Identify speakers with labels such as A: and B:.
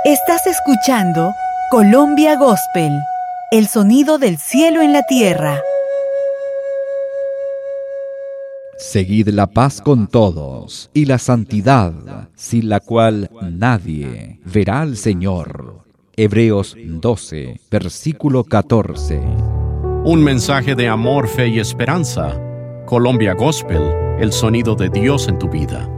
A: Estás escuchando Colombia Gospel, el sonido del cielo en la tierra.
B: Seguid la paz con todos y la santidad, sin la cual nadie verá al Señor. Hebreos 12, versículo 14.
C: Un mensaje de amor, fe y esperanza. Colombia Gospel, el sonido de Dios en tu vida.